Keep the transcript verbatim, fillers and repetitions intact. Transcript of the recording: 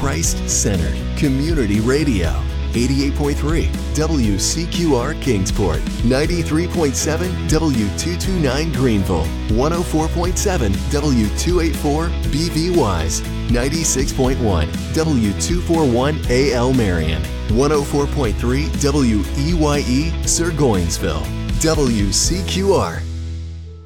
Christ-centered community radio. eighty-eight point three W C Q R Kingsport, ninety-three point seven W two twenty-nine Greenville, one oh four point seven W two eighty-four B V Wise, ninety-six point one W two forty-one A L Marion, one oh four point three W E Y E Sir Goingsville. W C Q R